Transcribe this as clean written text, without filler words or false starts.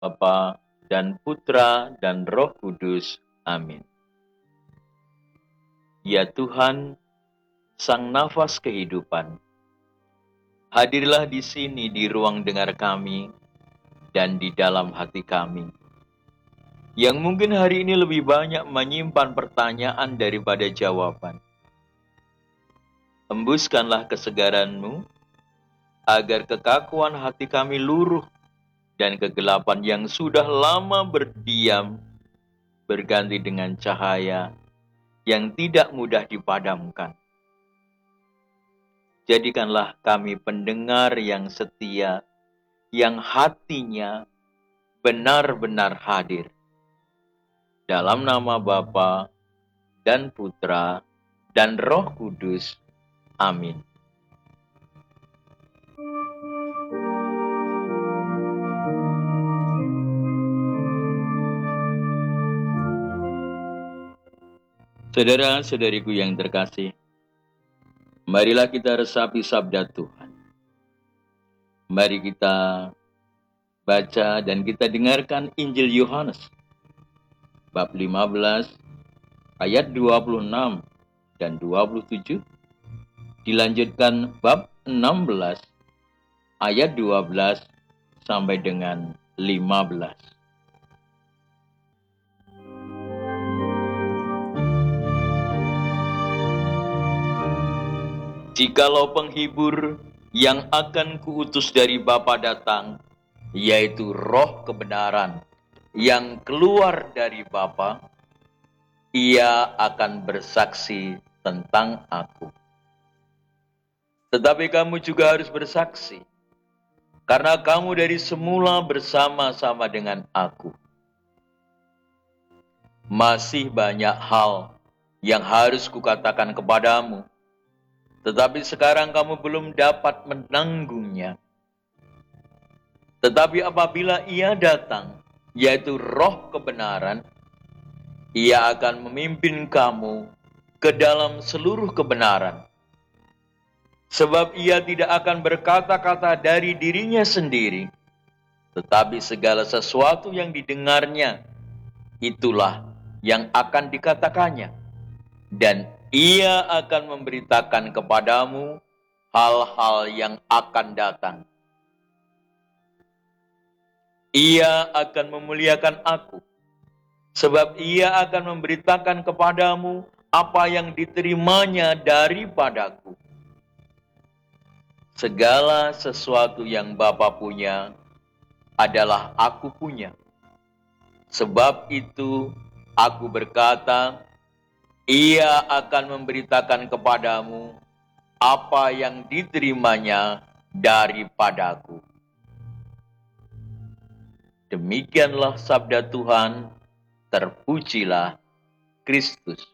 Bapa dan Putra dan Roh Kudus. Amin. Ya Tuhan, Sang Nafas kehidupan, hadirlah di sini di ruang dengar kami dan di dalam hati kami. Yang mungkin hari ini lebih banyak menyimpan pertanyaan daripada jawaban. Hembuskanlah kesegaran-Mu, agar kekakuan hati kami luruh dan kegelapan yang sudah lama berdiam berganti dengan cahaya yang tidak mudah dipadamkan. Jadikanlah kami pendengar yang setia, yang hatinya benar-benar hadir. Dalam nama Bapa dan Putra dan Roh Kudus. Amin. Saudara-saudariku yang terkasih, marilah kita resapi sabda Tuhan. Mari kita baca dan kita dengarkan Injil Yohanes, bab 15, ayat 26 dan 27, dilanjutkan bab 16, ayat 12 sampai dengan 15. Jikalau penghibur yang akan kuutus dari Bapa datang, yaitu Roh kebenaran yang keluar dari Bapa, ia akan bersaksi tentang aku. Tetapi kamu juga harus bersaksi, karena kamu dari semula bersama-sama dengan aku. Masih banyak hal yang harus kukatakan kepadamu, tetapi sekarang kamu belum dapat menanggungnya. Tetapi apabila ia datang, yaitu Roh kebenaran, ia akan memimpin kamu ke dalam seluruh kebenaran. Sebab ia tidak akan berkata-kata dari dirinya sendiri, tetapi segala sesuatu yang didengarnya, itulah yang akan dikatakannya. Dan ia akan memberitakan kepadamu hal-hal yang akan datang. Ia akan memuliakan aku, sebab ia akan memberitakan kepadamu apa yang diterimanya daripadaku. Segala sesuatu yang Bapa punya adalah aku punya. Sebab itu aku berkata, ia akan memberitakan kepadamu apa yang diterimanya daripadaku. Demikianlah sabda Tuhan, terpujilah Kristus.